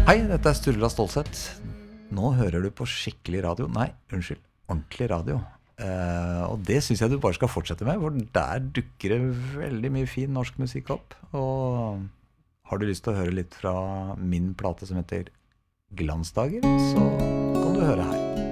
Hei, dette Sturla Stålsett. Nå hører du på skikkelig radio. Nei, unnskyld, ordentlig radio. Og det synes jeg du bare skal fortsette med, for der dukker det veldig mye fin norsk musikk opp. Og har du lyst til å høre litt fra min plate som heter Glansdager, så kan du høre her.